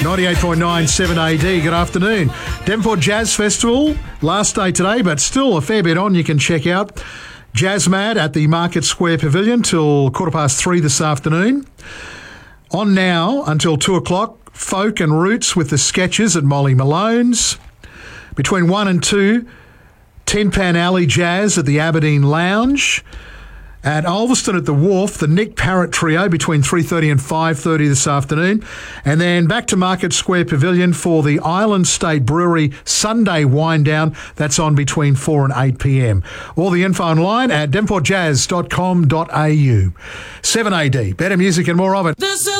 98.9 7AD, good afternoon. Devonport Jazz Festival, last day today, but still a fair bit on. You can check out Jazz Mad at the Market Square Pavilion till 3:15 this afternoon. On now until 2 o'clock, Folk and Roots with the Sketches at Molly Malone's. Between 1 and 2, Tin Pan Alley Jazz at the Aberdeen Lounge. At Ulverston at the Wharf, the Nick Parrott Trio between 3:30 and 5:30 this afternoon. And then back to Market Square Pavilion for the Island State Brewery Sunday Wind Down. That's on between 4 and 8 p.m. All the info online at devonportjazz.com.au. 7AD, better music and more of it.